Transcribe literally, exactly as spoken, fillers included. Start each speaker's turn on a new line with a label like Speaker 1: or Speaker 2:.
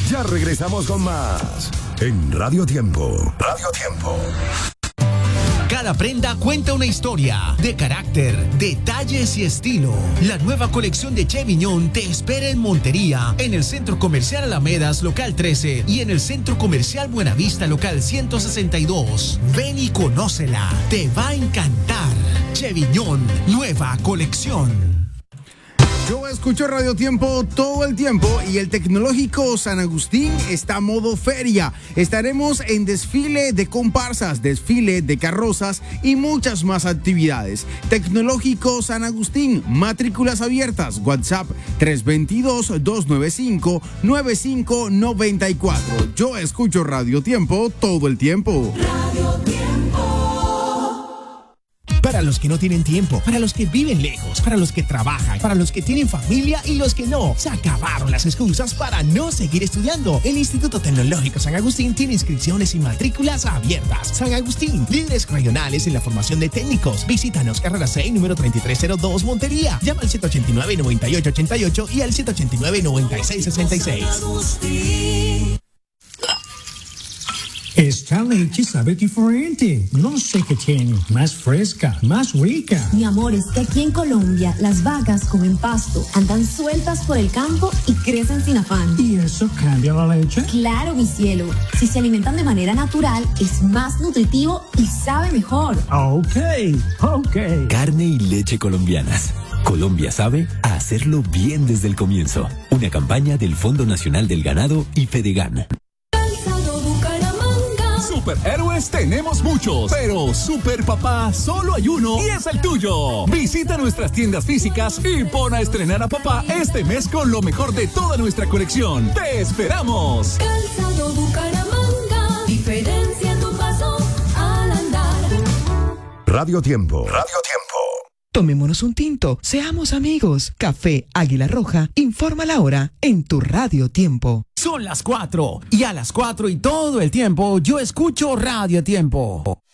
Speaker 1: Ya regresamos con más en Radio Tiempo. Radio Tiempo.
Speaker 2: Cada prenda cuenta una historia de carácter, detalles y estilo. La nueva colección de Cheviñón te espera en Montería, en el Centro Comercial Alamedas, local trece, y en el Centro Comercial Buenavista, local ciento sesenta y dos. Ven y conócela, te va a encantar. Cheviñón, nueva colección.
Speaker 3: Yo escucho Radio Tiempo todo el tiempo y el Tecnológico San Agustín está a modo feria. Estaremos en desfile de comparsas, desfile de carrozas y muchas más actividades. Tecnológico San Agustín, matrículas abiertas, WhatsApp tres dos dos, dos nueve cinco, nueve cinco nueve cuatro. Yo escucho Radio Tiempo todo el tiempo.
Speaker 4: Radio Tiempo.
Speaker 2: Para los que no tienen tiempo, para los que viven lejos, para los que trabajan, para los que tienen familia y los que no, se acabaron las excusas para no seguir estudiando. El Instituto Tecnológico San Agustín tiene inscripciones y matrículas abiertas. San Agustín, líderes regionales en la formación de técnicos. Visítanos, carrera seis, número treinta y tres cero dos, Montería. Llama al siete ocho nueve, noventa y ocho ochenta y ocho y al siete ocho nueve, noventa y seis sesenta y seis.
Speaker 5: Esta leche sabe diferente. No sé qué tiene. Más fresca, más rica.
Speaker 6: Mi amor, es que aquí en Colombia las vacas comen pasto, andan sueltas por el campo y crecen sin afán.
Speaker 5: ¿Y eso cambia la leche?
Speaker 6: Claro, mi cielo. Si se alimentan de manera natural, es más nutritivo y sabe mejor.
Speaker 5: Ok, ok.
Speaker 7: Carne y leche colombianas. Colombia sabe a hacerlo bien desde el comienzo. Una campaña del Fondo Nacional del Ganado y Fedegan.
Speaker 8: Superhéroes tenemos muchos, pero Super Papá solo hay uno y es el tuyo. Visita nuestras tiendas físicas y pon a estrenar a papá este mes con lo mejor de toda nuestra colección. ¡Te esperamos!
Speaker 4: Calzado Bucaramanga, diferencia tu paso al andar.
Speaker 1: Radio Tiempo. Radio Tiempo.
Speaker 9: Tomémonos un tinto, seamos amigos. Café Águila Roja informa la hora en tu Radio Tiempo.
Speaker 2: Son las cuatro y a las cuatro y todo el tiempo yo escucho Radio Tiempo.